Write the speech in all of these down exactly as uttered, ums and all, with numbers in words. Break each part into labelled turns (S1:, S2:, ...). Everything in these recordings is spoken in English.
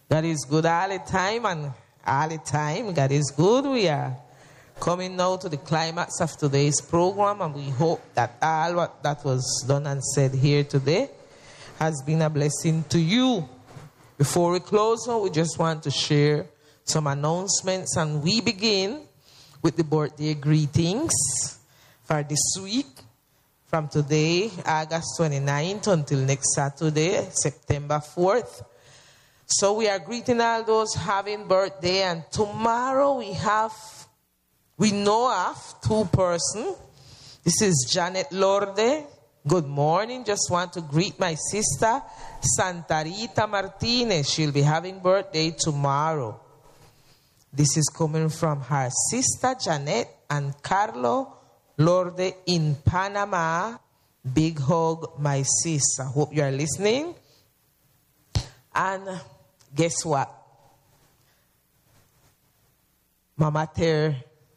S1: God is good all the time, and all the time God is good. We are coming now to the climax of today's program, and we hope that all what that was done and said here today has been a blessing to you. Before we close, we just want to share some announcements, and we begin with the birthday greetings for this week. From today, August twenty-ninth, until next Saturday, September fourth. So we are greeting all those having birthday, and tomorrow we have, we know of two persons. This is Janet Lorde. Good morning. Just want to greet my sister, Santa Rita Martinez. She'll be having birthday tomorrow. This is coming from her sister, Janet, and Carlo Lorde in Panama. Big hug, my sister. Hope you are listening. And guess what? Mama Ter,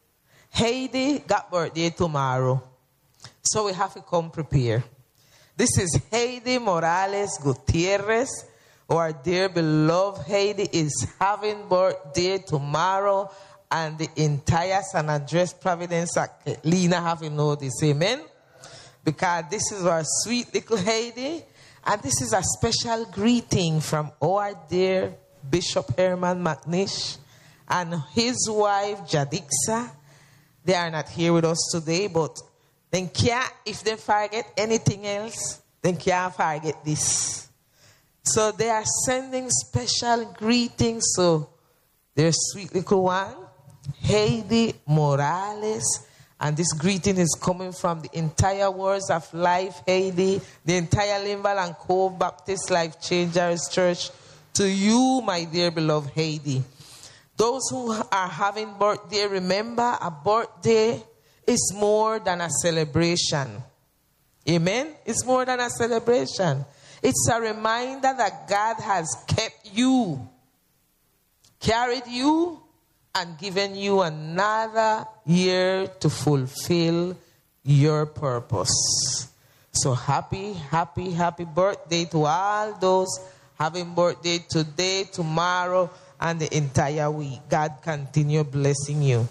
S1: Heidi got birthday tomorrow. So we have to come prepare. This is Heidi Morales Gutierrez. Our dear beloved Heidi is having birthday tomorrow. And the entire San Andres Providence Lena having notice. Amen? Because this is our sweet little Heidi. And this is a special greeting from our dear Bishop Herman McNish and his wife Jadixa. They are not here with us today, but they can't, if they forget anything else, they can't forget this. So they are sending special greetings to their sweet little one, Heidi Morales. And this greeting is coming from the entire Words of Life, Heidi, the entire Linval and Cove Baptist Life Changers Church. To you, my dear beloved Heidi. Those who are having birthday, remember, a birthday is more than a celebration. Amen? It's more than a celebration. It's a reminder that God has kept you, carried you, and given you another year to fulfill your purpose. So happy, happy, happy birthday to all those having birthday today, tomorrow, and the entire week. God continue blessing you.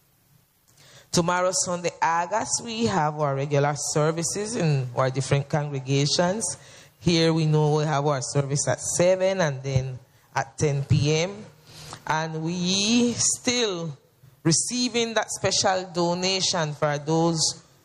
S1: Tomorrow, Sunday, August, we have our regular services in our different congregations. Here we know we have our service at seven and then at ten p.m., and we still receiving that special donation for those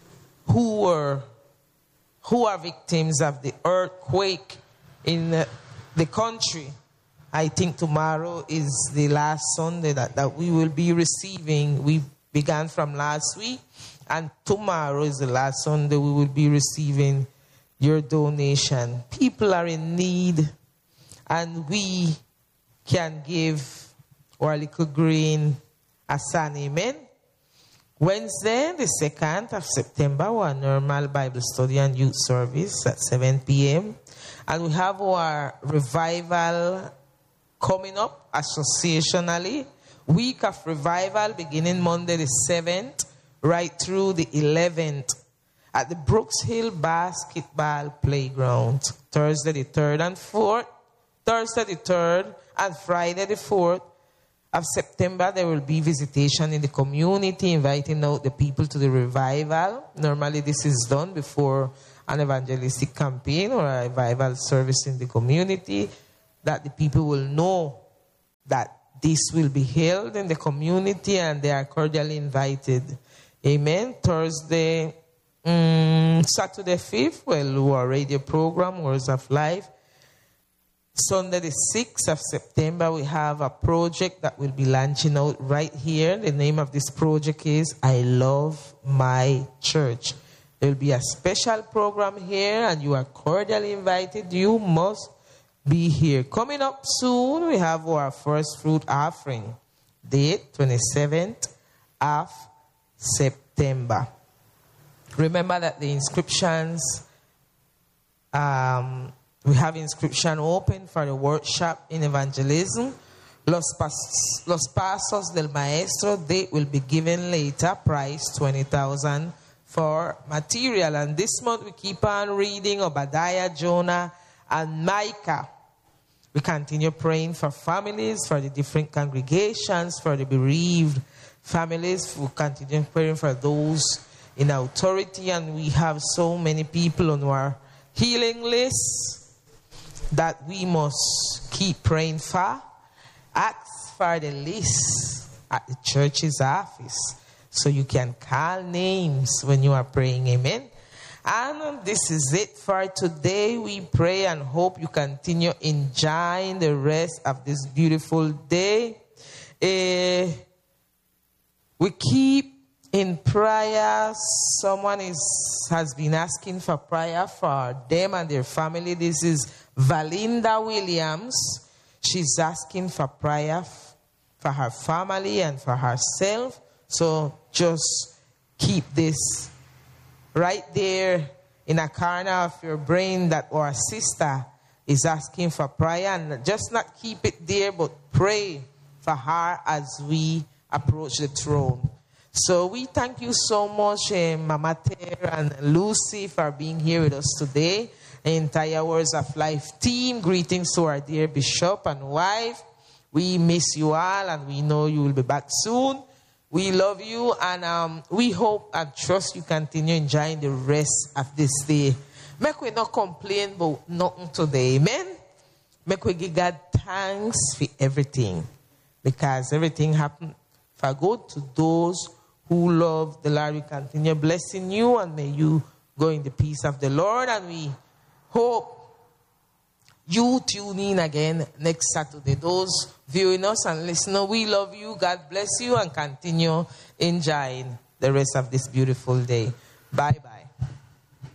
S1: who were who are victims of the earthquake in the, the country. I think tomorrow is the last Sunday that, that we will be receiving. We began from last week, and tomorrow is the last Sunday we will be receiving your donation. People are in need, and we can give our little green a son. Amen. Wednesday, the second of September, our normal Bible study and youth service at seven p.m. And we have our revival coming up associationally. Week of revival beginning Monday the seventh right through the eleventh at the Brooks Hill Basketball Playground. Thursday the third and fourth. Thursday the third and Friday the fourth of September, there will be visitation in the community, inviting out the people to the revival. Normally this is done before an evangelistic campaign or a revival service in the community, that the people will know that this will be held in the community and they are cordially invited. Amen. Thursday, um, Saturday fifth, well, our radio program, Words of Life. Sunday the sixth of September, we have a project that will be launching out right here. The name of this project is I Love My Church. There will be a special program here, and you are cordially invited. You must be here. Coming up soon, we have our first fruit offering. Date, twenty-seventh of September. Remember that the inscriptions... Um, We have inscription open for the workshop in evangelism. Los, Pas- Los Pasos del Maestro, date will be given later. Price twenty thousand for material. And this month we keep on reading Obadiah, Jonah, and Micah. We continue praying for families, for the different congregations, for the bereaved families. We continue praying for those in authority, and we have so many people on our healing list that we must keep praying for. Ask for the list at the church's office so you can call names when you are praying. Amen. And this is it for today. We pray and hope you continue enjoying the rest of this beautiful day. Uh, we keep in prayer. Someone is has been asking for prayer for them and their family. This is Valinda Williams. She's asking for prayer for her family and for herself. So just keep this right there in a corner of your brain that our sister is asking for prayer. And just not keep it there, but pray for her as we approach the throne. So we thank you so much, uh, Mama Terre and Lucy, for being here with us today. The entire Words of Life team, greetings to our dear bishop and wife. We miss you all, and we know you will be back soon. We love you, and um, we hope and trust you continue enjoying the rest of this day. Make we not complain about nothing today, amen? Make we give God thanks for everything, because everything happened for good to those who love the Lord. We continue blessing you, and may you go in the peace of the Lord. And we hope you tune in again next Saturday. Those viewing us and listening, we love you. God bless you, and continue enjoying the rest of this beautiful day. Bye-bye.